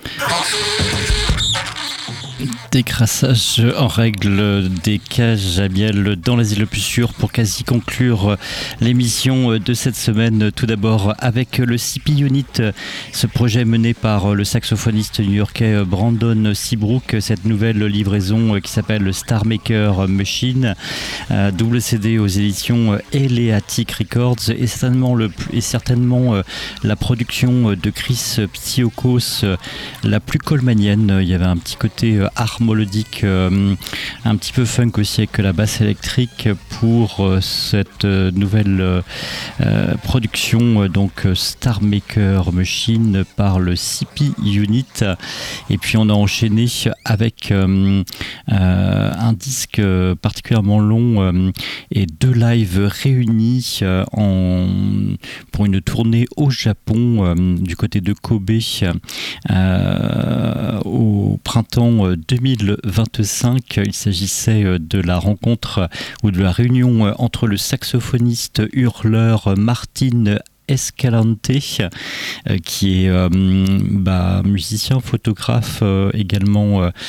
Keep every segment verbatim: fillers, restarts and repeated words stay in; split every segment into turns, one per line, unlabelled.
Décrassage en règle des cages à miel dans l'asile le plus sûr pour quasi conclure l'émission de cette semaine. Tout d'abord avec le C P Unit, ce projet mené par le saxophoniste new-yorkais Brandon Seabrook, cette nouvelle livraison qui s'appelle Star Maker Machine, double C D aux éditions Eleatic Records, et certainement, le, et certainement la production de Chris Psiokos la plus colemanienne. Il y avait un petit côté harmonique, euh, un petit peu funk aussi avec la basse électrique pour euh, cette euh, nouvelle euh, production, euh, donc Star Maker Machine par le C P Unit. Et puis on a enchaîné avec euh, euh, un disque particulièrement long euh, et deux lives réunis euh, en, pour une tournée au Japon, euh, du côté de Kobe, euh, au printemps deux mille vingt-cinq. Il s'agissait de la rencontre ou de la réunion entre le saxophoniste hurleur Martin Escalante, euh, qui est euh, bah, musicien, photographe, euh, également euh,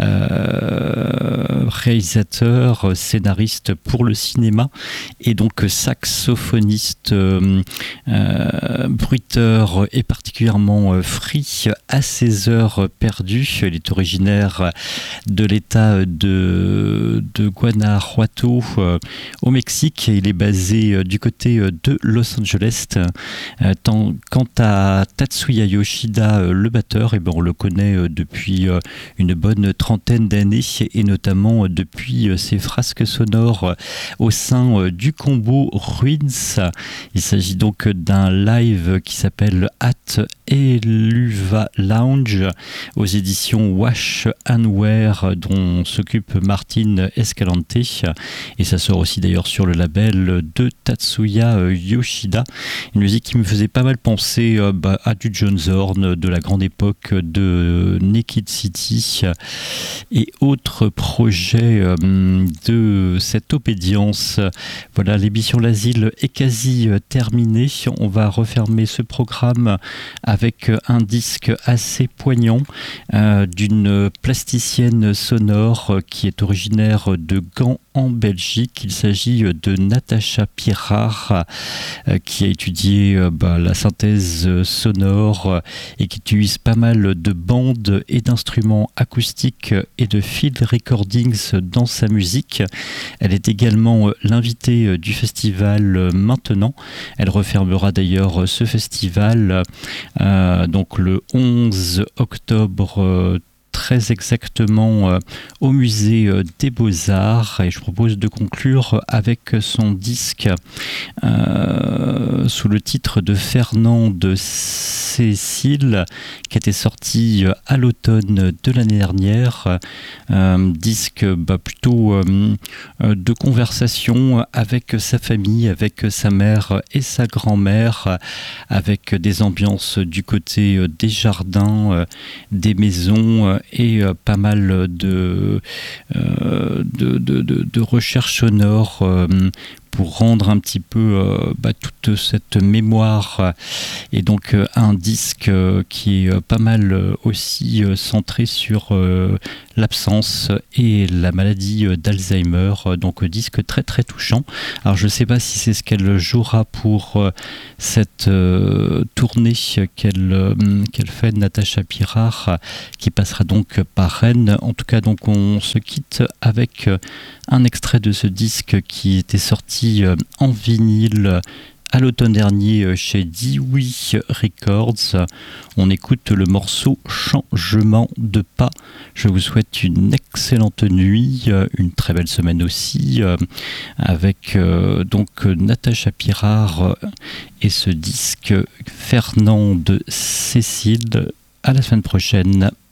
euh, réalisateur, scénariste pour le cinéma, et donc saxophoniste, euh, euh, bruiteur et particulièrement euh, free à ses heures perdues. Il est originaire de l'état de, de Guanajuato, euh, au Mexique. Il est basé euh, du côté de Los Angeles. Euh, tant, quant à Tatsuya Yoshida, euh, le batteur, eh ben, on le connaît euh, depuis euh, une bonne trentaine d'années, et notamment euh, depuis euh, ses frasques sonores euh, au sein euh, du combo Ruins. Il s'agit donc d'un live qui s'appelle At Eluva Lounge aux éditions Wash and Wear, dont s'occupe Martin Escalante, et ça sort aussi d'ailleurs sur le label de Tatsuya euh, Yoshida. Une musique qui me faisait pas mal penser euh, bah, à du John Zorn de la grande époque de Naked City et autres projets euh, de cette obédience. Voilà, l'émission L'Asile est quasi euh, terminée. On va refermer ce programme avec un disque assez poignant euh, d'une plasticienne sonore qui est originaire de Gand en Belgique. Il s'agit de Natacha Pirard, euh, qui a étudié euh, bah, la synthèse sonore euh, et qui utilise pas mal de bandes et d'instruments acoustiques et de field recordings dans sa musique. Elle est également euh, l'invitée euh, du festival euh, Maintenant. Elle refermera d'ailleurs euh, ce festival euh, donc le onze octobre euh, très exactement euh, au musée euh, des Beaux-Arts, et je propose de conclure avec son disque euh, sous le titre de Fernand de Cécile, qui était sorti euh, à l'automne de l'année dernière. Euh, disque bah, plutôt euh, de conversation avec sa famille, avec sa mère et sa grand-mère, avec des ambiances du côté euh, des jardins, euh, des maisons, euh, et euh, pas mal de, euh, de, de, de, de recherches sonores euh, pour rendre un petit peu euh, bah, toute cette mémoire, et donc euh, un disque euh, qui est euh, pas mal euh, aussi euh, centré sur euh, l'absence et la maladie euh, d'Alzheimer, donc euh, disque très très touchant. Alors je ne sais pas si c'est ce qu'elle jouera pour euh, cette euh, tournée qu'elle, euh, qu'elle fait, Natacha Pirard, qui passera donc par Rennes. En tout cas, donc on se quitte avec euh, un extrait de ce disque qui était sorti en vinyle à l'automne dernier chez Dewey Records. On écoute le morceau Changement de pas. Je vous souhaite une excellente nuit, une très belle semaine aussi, avec donc Natacha Pirard et ce disque Fernand de Cécile. À la semaine prochaine.